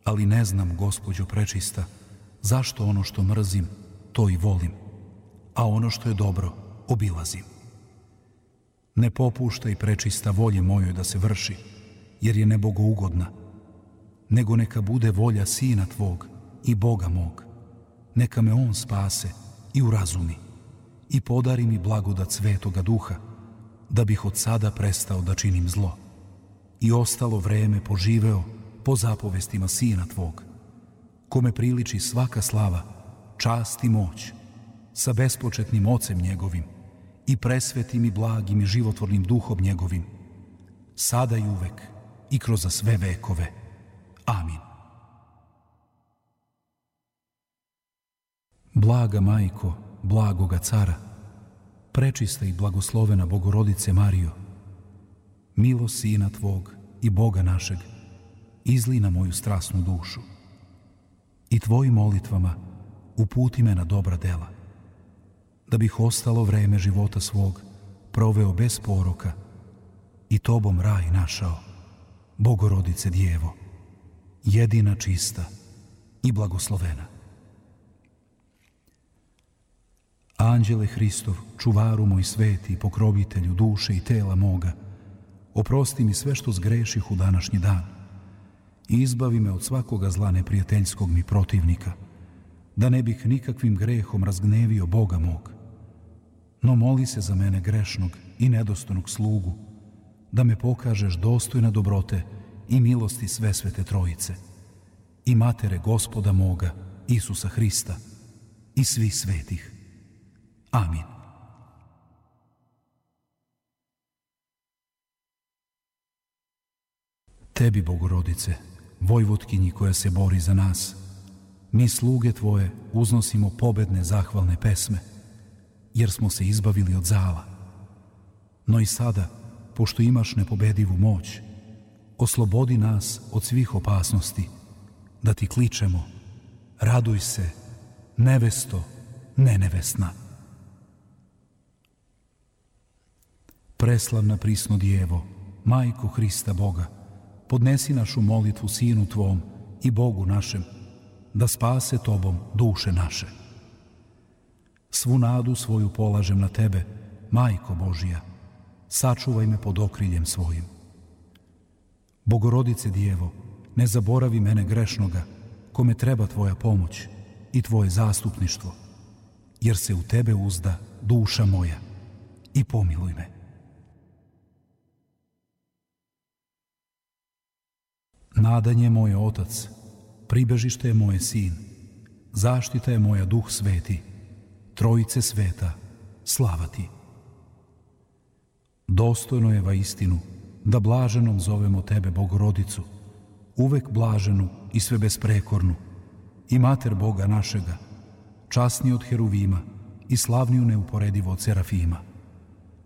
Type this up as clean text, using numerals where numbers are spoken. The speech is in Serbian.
ali ne znam, Gospođo prečista, zašto ono što mrzim, to i volim, a ono što je dobro, obilazim. Ne popuštaj, prečista, volje mojoj da se vrši, jer je nebogougodna, nego neka bude volja Sina Tvog i Boga mog. Neka me On spase i urazumi i podari mi blagodat Svetoga Duha, da bih od sada prestao da činim zlo i ostalo vreme poživeo po zapovestima Sina Tvog, kome priliči svaka slava, čast i moć, sa bespočetnim Ocem njegovim i presvetim i blagim i životvornim Duhom njegovim, sada i uvek i kroz sve vekove. Amin. Blaga Majko, blagoga Cara, prečista i blagoslovena Bogorodice Marijo, milost Sina Tvog i Boga našeg izli na moju strasnu dušu i Tvojim molitvama uputi me na dobra dela, da bih ostalo vreme života svog proveo bez poroka i Tobom raj našao, Bogorodice Djevo, jedina čista i blagoslovena. Anđele Hristov, čuvaru moj sveti i pokrovitelju duše i tela moga, oprosti mi sve što zgreših u današnji dan i izbavi me od svakoga zla neprijateljskog mi protivnika, da ne bih nikakvim grehom razgnevio Boga mog. No moli se za mene grešnog i nedostojnog slugu, da me pokažeš dostojna dobrote i milosti sve svete Trojice i Matere Gospoda moga, Isusa Hrista i svih svetih. Amin. Tebi, Bogorodice, Vojvotkinji koja se bori za nas, mi sluge Tvoje uznosimo pobedne zahvalne pesme, jer smo se izbavili od zala. No i sada, pošto imaš nepobedivu moć, oslobodi nas od svih opasnosti, da Ti kličemo: raduj se, nevesto, nenevesna. Preslavna prisno Djevo, Majko Hrista Boga, podnesi našu molitvu Sinu Tvom i Bogu našem, da spase Tobom duše naše. Svu nadu svoju polažem na Tebe, Majko Božija, sačuvaj me pod okriljem svojim. Bogorodice Djevo, ne zaboravi mene grešnoga, kome treba Tvoja pomoć i Tvoje zastupništvo, jer se u Tebe uzda duša moja, i pomiluj me. Nadanje je moje Otac, pribežište je moje Sin, zaštita je moja Duh Sveti, Trojice sveta, slava Ti. Dostojno je vaistinu da blaženom zovemo Tebe, Bogorodicu, uvek blaženu i sve besprekornu, i Mater Boga našega, časniju od heruvima i slavniju neuporedivo od serafima.